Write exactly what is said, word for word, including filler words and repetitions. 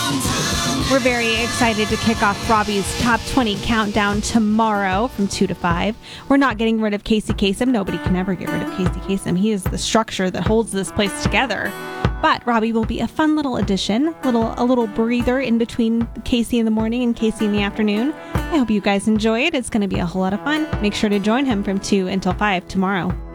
We're very excited to kick off Robbie's Top twenty Countdown tomorrow from two to five. We're not getting rid of Casey Kasem. Nobody can ever get rid of Casey Kasem. He is the structure that holds this place together. But Robbie will be a fun little addition, little a little breather in between Casey in the morning and Casey in the afternoon. I hope you guys enjoy it. It's going to be a whole lot of fun. Make sure to join him from two until five tomorrow.